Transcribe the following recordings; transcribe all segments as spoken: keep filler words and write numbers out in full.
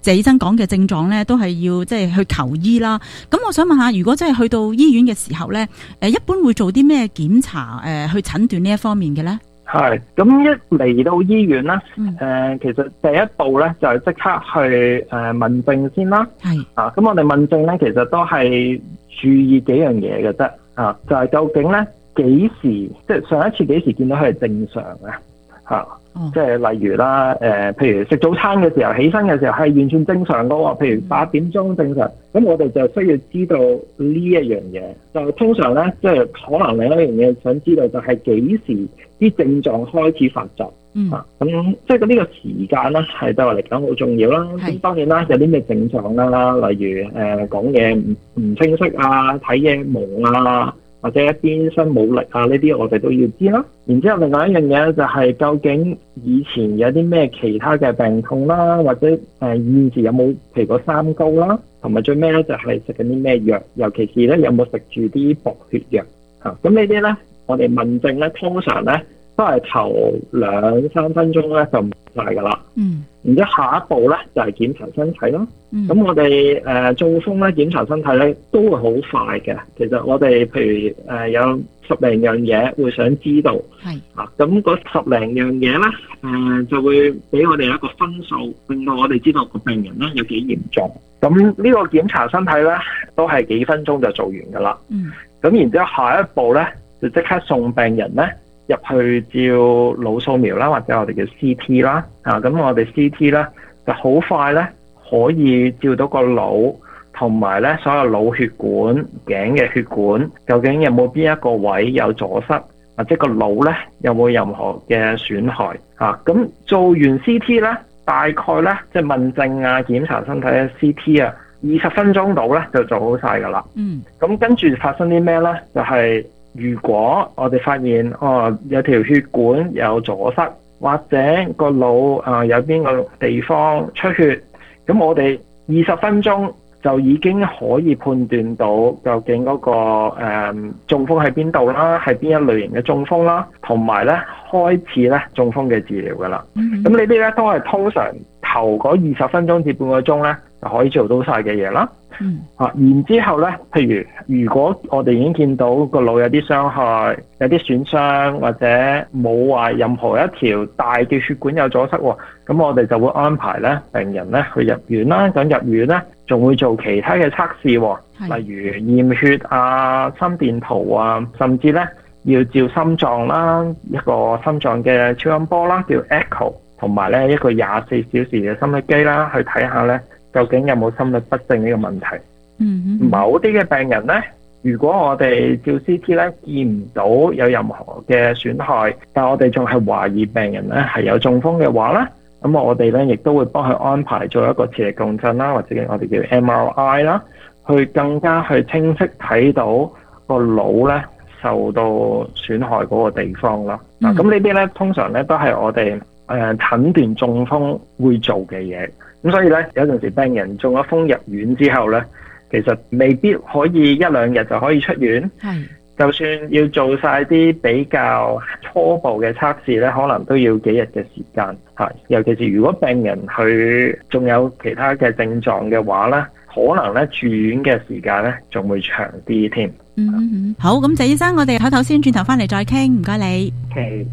謝醫生講嘅症狀咧，都係要即係去求醫啦。咁我想問下，如果真係去到醫院嘅時候咧，誒一般會做啲咩檢查誒去診斷呢一方面嘅咧？ 係，咁一嚟到醫院咧，誒、 嗯呃、其實第一步咧就係即刻去誒、呃、問症先啦。 係啊，咁我哋問症咧，其實都係注意幾樣嘢嘅啫。啊，就係、是、究竟咧幾時，即係上一次幾時見到佢係正常嘅嚇。啊哦、 即係例如啦，誒、呃，譬如食早餐嘅時候，起身嘅時候係完全正常嘅喎。譬如八點鐘正常，咁我哋就需要知道呢一樣嘢。就通常咧，即係可能另一樣嘢想知道就係幾時啲症狀開始發作。 嗯。 啊，咁即係呢個時間咧，係對我嚟講好重要啦。咁當然啦，有啲咩症狀啦，例如誒講嘢唔唔清晰啊，睇嘢朦啊，或者一邊身冇力啊，呢啲我哋都要知啦。然之後另外一樣嘢就係究竟以前有啲咩其他嘅病痛啦，或者誒、呃、現時有冇譬如個三高啦，同埋最尾咧就係食緊啲咩藥，尤其是咧有冇食住啲薄血藥嚇。咁、啊、呢啲咧，我哋問症咧通常咧都係頭兩三分鐘咧就唔晒噶啦。嗯。然之後下一步咧就係、是、檢查身體咯。咁、嗯、我哋誒、呃、中風咧檢查身體咧都會好快嘅。其實我哋譬如誒、呃、有十零樣嘢會想知道，係啊，咁嗰十零樣嘢咧誒就會俾我哋一個分數，令到我哋知道個病人咧有幾嚴重。咁呢個檢查身體咧都係幾分鐘就做完噶啦。嗯。咁然之後下一步咧就即刻送病人咧入去照腦掃描啦，或者我哋叫 C T 啦。啊，咁我哋 C T 咧就好快咧可以照到個腦，同埋咧所有腦血管、頸嘅血管，究竟有冇邊一個位有阻塞，或者個腦咧有冇任何嘅損害啊？咁做完 C T 咧，大概咧即係問症啊、檢查身體嘅 C T 啊，二十分鐘到咧就做好晒噶啦。嗯。咁跟住發生啲咩咧？就係、是、如果我哋發現哦有條血管有阻塞，或者個腦啊、呃、有邊個地方出血，咁我哋二十分鐘就已經可以判斷到究竟嗰、那個誒、嗯、中風喺邊度啦，係邊一類型嘅中風啦，同埋咧開始咧中風嘅治療噶啦。咁、mm-hmm. 呢啲咧都係通常頭嗰二十分鐘至半個鐘咧就可以做到晒嘅嘢啦。嗯，啊，然之後咧，譬如如果我哋已經見到個腦有啲傷害、有啲損傷，或者冇話任何一條大嘅血管有阻塞，咁我哋就會安排咧病人咧去入院啦。咁入院咧仲會做其他嘅測試，例如驗血啊、心電圖啊，甚至咧要照心臟啦，一個心臟嘅超音波啦，叫 echo， 同埋咧一個廿四小時嘅心率機啦，去睇下咧究竟有冇心律不正呢個問題。嗯嗯。某啲嘅病人咧，如果我哋照 C T 咧見唔到有任何嘅損害，但我哋仲係懷疑病人咧係有中風嘅話咧，咁我哋咧亦都會幫佢安排做一個磁力共振啦，或者我哋叫 M R I 啦，去更加去清晰睇到個腦咧受到損害嗰個地方啦。嗱、嗯，咁呢啲咧通常咧都係我哋誒診斷中風會做嘅嘢。咁所以咧，有陣時病人中咗風入院之後咧，其實未必可以一兩日就可以出院。係，就算要做晒啲比較初步嘅測試咧，可能都要幾日嘅時間。係，尤其是如果病人佢仲有其他嘅症狀嘅話咧，可能咧住院嘅時間咧仲會長啲添。 嗯嗯，好，咁謝醫生，我哋唞唞先，轉頭翻嚟再傾，唔該你。 Okay。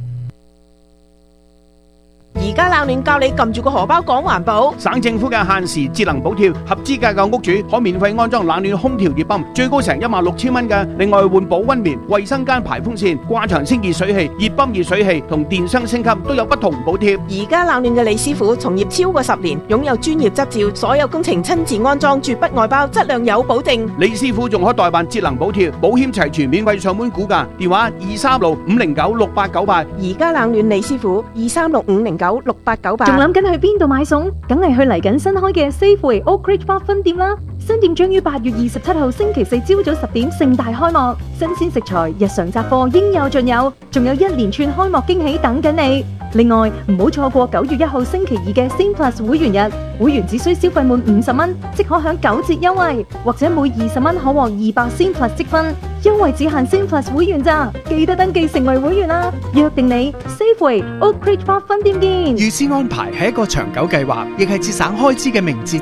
而家冷暖教你撳住個荷包講環保。 省政府嘅限時節能補貼，合資格嘅屋主可免費安裝冷暖空調熱泵，最高成一萬六千蚊嘅。另外換保溫棉、衛生間排風扇、掛牆清熱水器、熱泵熱水器同電箱升級都有不同補貼。 而家冷暖嘅李師傅從業超過十年，擁有專業執照，所有工程親自安裝，絕不外包，質量有保證。 李師傅仲可代辦節能補貼，保險齊全，免費上門估價，電話二三六五零九六八九八。 而家冷暖李師傅二三六五零九六八九八。 仲諗緊去邊度買餸？梗係去嚟緊新開嘅 Safeway Oak Ridge Park 分店啦！新店將於八月二十七號星期四朝早十點盛大開幕，新鮮食材、日常雜貨應有盡有，仲有一連串開幕驚喜等緊你。另外唔好錯過九月一號星期二嘅 Scene Plus 會員日，會員只需消費滿五十蚊，即可享九折優惠，或者每二十蚊可獲二百 Scene Plus 積分。優惠只限 Scene Plus 會員咋，記得登記成為會員啦！約定你 Safeway Oak Ridge Park 分店見。 預先安排係一個長久計劃，亦係節省開支嘅明智